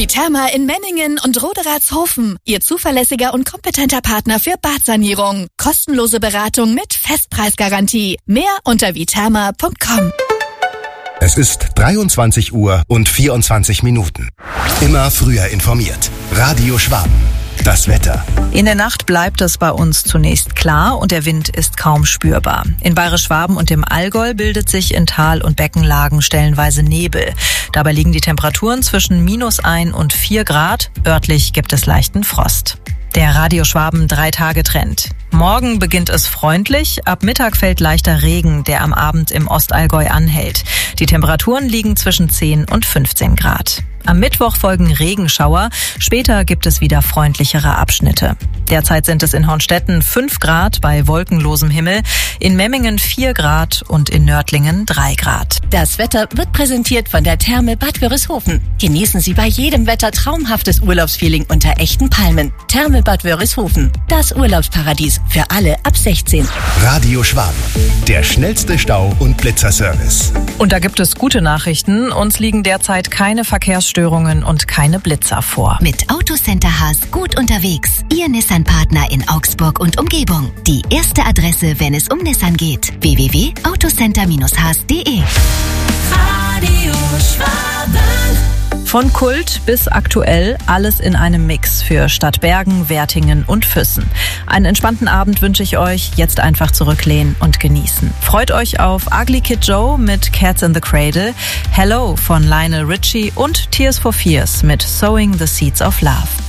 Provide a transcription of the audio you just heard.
Viterma in Menningen und Roderatshofen. Ihr zuverlässiger und kompetenter Partner für Badsanierung. Kostenlose Beratung mit Festpreisgarantie. Mehr unter viterma.com. Es ist 23 Uhr und 24 Minuten. Immer früher informiert. Radio Schwaben. Das Wetter. In der Nacht bleibt es bei uns zunächst klar und der Wind ist kaum spürbar. In Bayerisch-Schwaben und dem Allgäu bildet sich in Tal- und Beckenlagen stellenweise Nebel. Dabei liegen die Temperaturen zwischen -1 und 4 Grad. Örtlich gibt es leichten Frost. Der Radio Schwaben 3-Tage-Trend. Morgen beginnt es freundlich, ab Mittag fällt leichter Regen, der am Abend im Ostallgäu anhält. Die Temperaturen liegen zwischen 10 und 15 Grad. Am Mittwoch folgen Regenschauer, später gibt es wieder freundlichere Abschnitte. Derzeit sind es in Hornstetten 5 Grad bei wolkenlosem Himmel, in Memmingen 4 Grad und in Nördlingen 3 Grad. Das Wetter wird präsentiert von der Therme Bad Wörishofen. Genießen Sie bei jedem Wetter traumhaftes Urlaubsfeeling unter echten Palmen. Therme Bad Wörishofen, das Urlaubsparadies für alle ab 16. Radio Schwaben, der schnellste Stau- und Blitzerservice. Und da gibt es gute Nachrichten. Uns liegen derzeit keine Verkehrsstörungen und keine Blitzer vor. Mit Autocenter Haas gut unterwegs. Ihr Nissan-Partner in Augsburg und Umgebung. Die erste Adresse, wenn es um Nissan geht. www.autocenter-haas.de. Radio Schwaben. Von Kult bis aktuell, alles in einem Mix für Stadt Bergen, Wertingen und Füssen. Einen entspannten Abend wünsche ich euch. Jetzt einfach zurücklehnen und genießen. Freut euch auf Ugly Kid Joe mit Cats in the Cradle, Hello von Lionel Richie und Tears for Fears mit Sowing the Seeds of Love.